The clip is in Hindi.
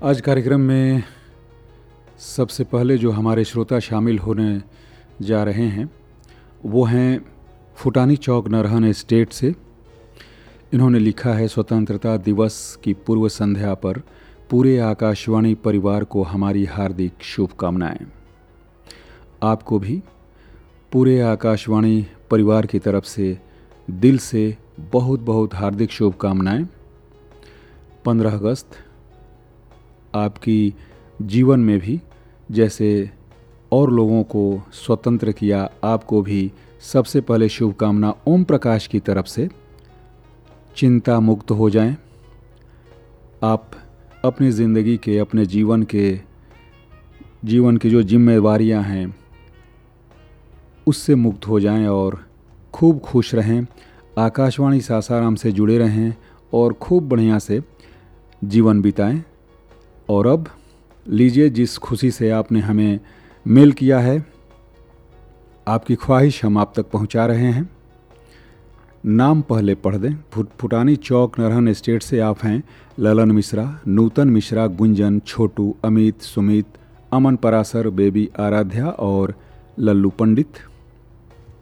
आज कार्यक्रम में सबसे पहले जो हमारे श्रोता शामिल होने जा रहे हैं वो हैं फुटानी चौक नरहन एस्टेट से। इन्होंने लिखा है, स्वतंत्रता दिवस की पूर्व संध्या पर पूरे आकाशवाणी परिवार को हमारी हार्दिक शुभकामनाएं। आपको भी पूरे आकाशवाणी परिवार की तरफ से दिल से बहुत बहुत हार्दिक शुभकामनाएं। 15 अगस्त आपकी जीवन में भी जैसे और लोगों को स्वतंत्र किया, आपको भी सबसे पहले शुभकामना ओम प्रकाश की तरफ से। चिंता मुक्त हो जाएं, आप अपनी ज़िंदगी के, अपने जीवन की जो जिम्मेवारियां हैं उससे मुक्त हो जाएं और खूब खुश रहें। आकाशवाणी सासाराम से जुड़े रहें और खूब बढ़िया से जीवन बिताएं। और अब लीजिए, जिस खुशी से आपने हमें मेल किया है, आपकी ख्वाहिश हम आप तक पहुंचा रहे हैं। नाम पहले पढ़ दें। फुटानी चौक नरहन एस्टेट से आप हैं ललन मिश्रा, नूतन मिश्रा, गुंजन, छोटू, अमित, सुमित, अमन परासर, बेबी आराध्या और लल्लू पंडित।